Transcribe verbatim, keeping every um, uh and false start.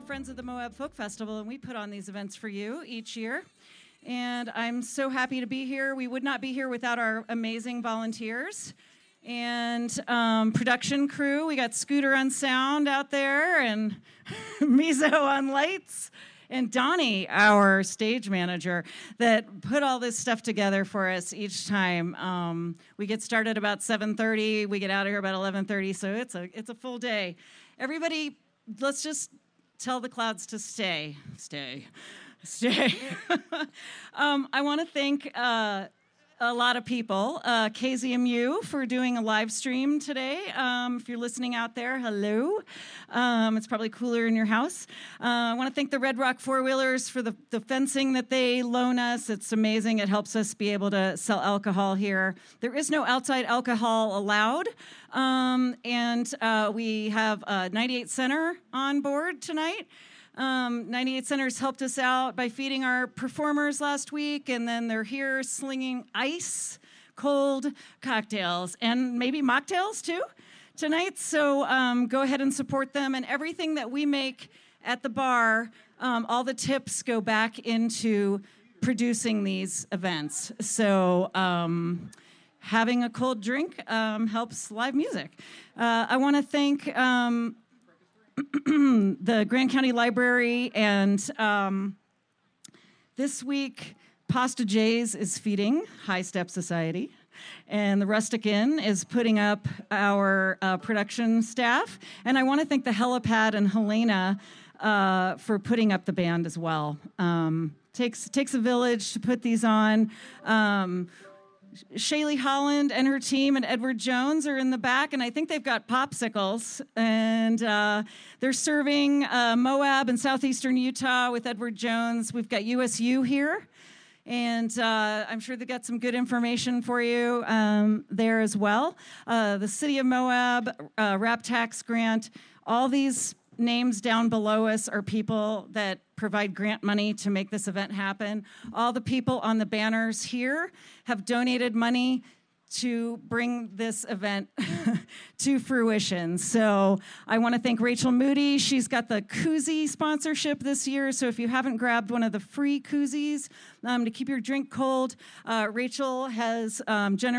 Friends of the Moab Folk Festival, and we put on these events for you each year. And I'm so happy to be here. We would not be here without our amazing volunteers and um, production crew. We got Scooter on sound out there, and Mizo on lights, and Donnie, our stage manager, that put all this stuff together for us each time. Um, we get started about seven thirty. We get out of here about eleven thirty, so it's a it's a full day. Everybody, let's just tell the clouds to stay, stay, stay. um, I want to thank uh, a lot of people. Uh, K Z M U for doing a live stream today. Um, if you're listening out there, hello. Um, it's probably cooler in your house. Uh, I want to thank the Red Rock Four Wheelers for the, the fencing that they loan us. It's amazing. It helps us be able to sell alcohol here. There is no outside alcohol allowed. Um, and uh, we have uh, ninety-eight Center on board tonight. Um, ninety-eight Centers helped us out by feeding our performers last week, and then they're here slinging ice cold cocktails and maybe mocktails too tonight. So um, go ahead and support them. And everything that we make at the bar, um, all the tips go back into producing these events. So um, having a cold drink um, helps live music. Uh, I want to thank um, the Grand County Library, and um, this week, Pasta J's is feeding High Step Society, and the Rustic Inn is putting up our uh, production staff. And I want to thank the Helipad and Helena uh, for putting up the band as well. Um, takes takes a village to put these on. Um, Shaylee Holland and her team and Edward Jones are in the back, and I think they've got popsicles, and uh, they're serving uh, Moab and southeastern Utah with Edward Jones. We've got U S U here, and uh, I'm sure they've got some good information for you um, there as well. Uh, the City of Moab, uh, RAP Tax Grant, all these names down below us are people that provide grant money to make this event happen. All the people on the banners here have donated money to bring this event to fruition. So I want to thank Rachel Moody. She's got the koozie sponsorship this year. So if you haven't grabbed one of the free koozies um, to keep your drink cold, uh, Rachel has um, generously